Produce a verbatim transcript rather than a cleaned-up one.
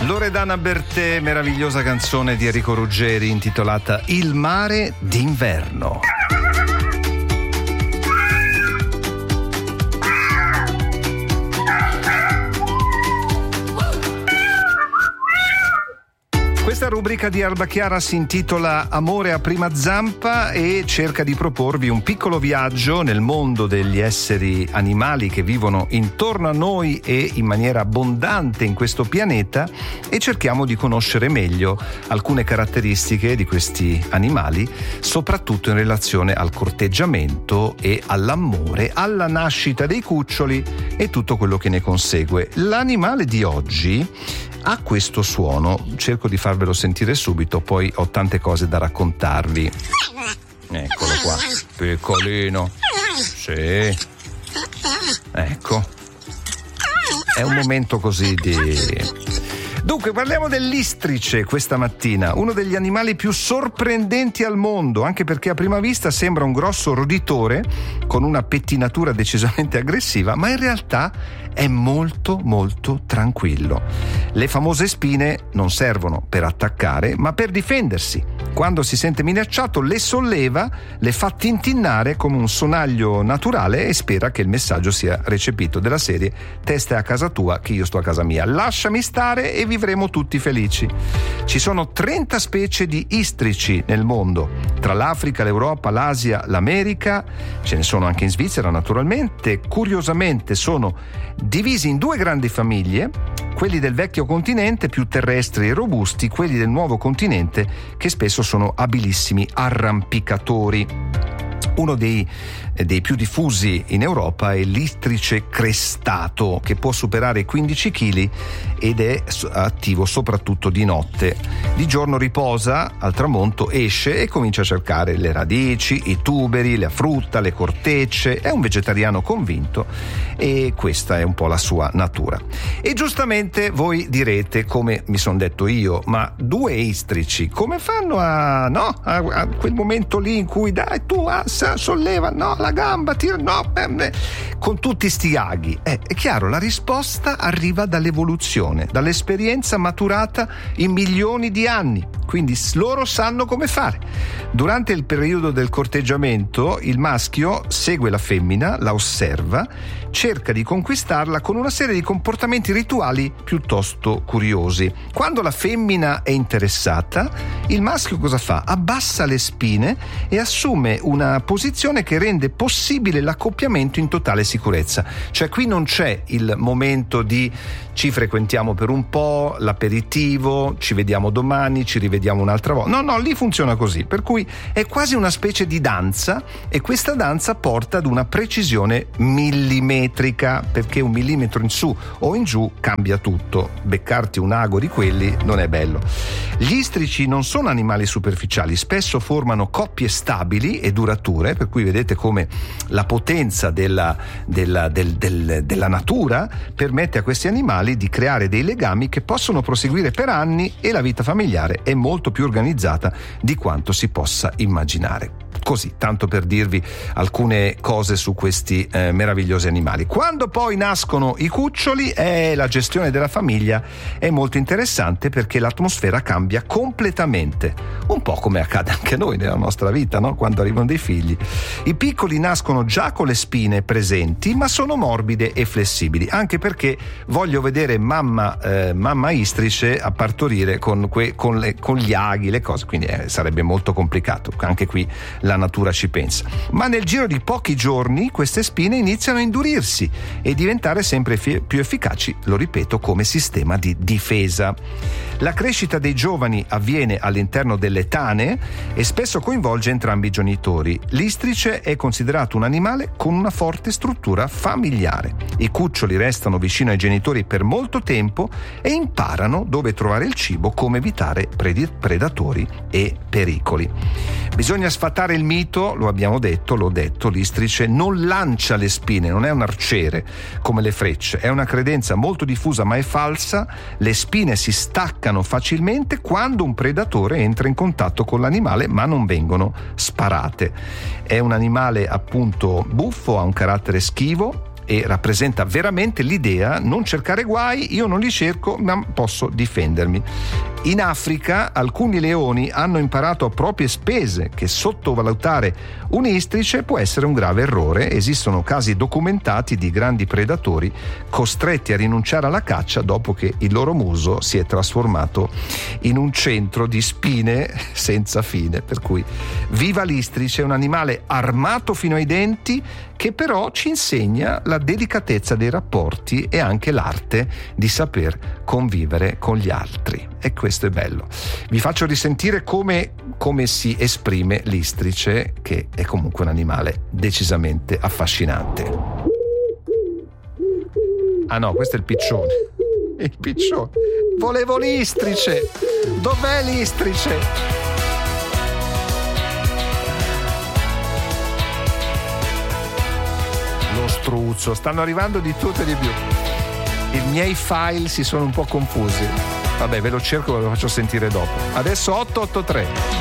Loredana Bertè, meravigliosa canzone di Enrico Ruggeri intitolata Il mare d'inverno. Questa rubrica di Alba Chiara si intitola Amore a prima zampa e cerca di proporvi un piccolo viaggio nel mondo degli esseri animali che vivono intorno a noi e in maniera abbondante in questo pianeta, e cerchiamo di conoscere meglio alcune caratteristiche di questi animali, soprattutto in relazione al corteggiamento e all'amore, alla nascita dei cuccioli e tutto quello che ne consegue. L'animale di oggi ha questo suono, cerco di farvelo sentire subito, poi ho tante cose da raccontarvi. Eccolo qua, piccolino. Sì. Ecco. È un momento così di... Dunque, parliamo dell'istrice questa mattina, uno degli animali più sorprendenti al mondo, anche perché a prima vista sembra un grosso roditore con una pettinatura decisamente aggressiva, ma in realtà è molto molto tranquillo. Le famose spine non servono per attaccare, ma per difendersi. Quando si sente minacciato le solleva, le fa tintinnare come un sonaglio naturale e spera che il messaggio sia recepito, della serie te stai a casa tua che io sto a casa mia, lasciami stare e vivremo tutti felici. Ci sono trenta specie di istrici nel mondo, tra l'Africa, l'Europa, l'Asia, l'America, ce ne sono anche in Svizzera naturalmente. Curiosamente sono divisi in due grandi famiglie, quelli del vecchio continente più terrestri e robusti, quelli del nuovo continente che spesso sono abilissimi arrampicatori. Uno dei, dei più diffusi in Europa è l'istrice crestato, che può superare i quindici chili ed è attivo soprattutto di notte. Di giorno riposa, al tramonto esce e comincia a cercare le radici, i tuberi, la frutta, le cortecce. È un vegetariano convinto e questa è un po' la sua natura. E giustamente voi direte, come mi sono detto io, ma due istrici come fanno a, no, a, a quel momento lì in cui dai tu ah, solleva, no, la gamba, tira, no, eh, con tutti sti aghi? Eh, è chiaro, la risposta arriva dall'evoluzione, dall'esperienza maturata in milioni di anni, quindi loro sanno come fare. Durante il periodo del corteggiamento il maschio segue la femmina, la osserva, cerca di conquistarla con una serie di comportamenti rituali piuttosto curiosi. Quando la femmina è interessata, il maschio cosa fa? Abbassa le spine e assume una posizione che rende possibile l'accoppiamento in totale sicurezza. Cioè qui non c'è il momento di ci frequentiamo per un po', l'aperitivo, ci vediamo domani, ci rivediamo un'altra volta. No, no, lì funziona così, per cui è quasi una specie di danza, e questa danza porta ad una precisione millimetrica, perché un millimetro in su o in giù cambia tutto. Beccarti un ago di quelli non è bello. Gli istrici non sono animali superficiali, spesso formano coppie stabili e durature, per cui vedete come la potenza della, della, del, del, della natura permette a questi animali di creare dei legami che possono proseguire per anni, e la vita familiare è molto più organizzata di quanto si possa immaginare. Così, tanto per dirvi alcune cose su questi eh, meravigliosi animali. Quando poi nascono i cuccioli, eh, la gestione della famiglia è molto interessante, perché l'atmosfera cambia completamente, un po' come accade anche a noi nella nostra vita, no? Quando arrivano dei figli. I piccoli nascono già con le spine presenti, ma sono morbide e flessibili, anche perché voglio vedere mamma, eh, mamma istrice a partorire con, que, con, le, con gli aghi, le cose, quindi eh, sarebbe molto complicato. Anche qui la natura ci pensa. Ma nel giro di pochi giorni queste spine iniziano a indurirsi e diventare sempre più efficaci, lo ripeto, come sistema di difesa. La crescita dei giovani avviene all'interno delle tane e spesso coinvolge entrambi i genitori. L'istrice è considerato un animale con una forte struttura familiare. I cuccioli restano vicino ai genitori per molto tempo e imparano dove trovare il cibo, come evitare predatori e pericoli. Bisogna sfatare il mito, lo abbiamo detto, l'ho detto, l'istrice non lancia le spine, non è un arciere come le frecce, è una credenza molto diffusa ma è falsa. Le spine si staccano facilmente quando un predatore entra in contatto con l'animale, ma non vengono sparate. È un animale appunto buffo, ha un carattere schivo, e rappresenta veramente l'idea: non cercare guai, io non li cerco ma posso difendermi. In Africa alcuni leoni hanno imparato a proprie spese che sottovalutare un'istrice può essere un grave errore. Esistono casi documentati di grandi predatori costretti a rinunciare alla caccia dopo che il loro muso si è trasformato in un centro di spine senza fine. Per cui viva l'istrice, un animale armato fino ai denti che però ci insegna la delicatezza dei rapporti e anche l'arte di saper convivere con gli altri, e questo è bello. Vi faccio risentire come, come si esprime l'istrice, che è comunque un animale decisamente affascinante. Ah no, questo è il piccione. Il piccione. Volevo l'istrice. Dov'è l'istrice? Lo struzzo. Stanno arrivando di tutto e di più. I miei file si sono un po' confusi. Vabbè, ve lo cerco e ve lo faccio sentire dopo. Adesso otto otto tre.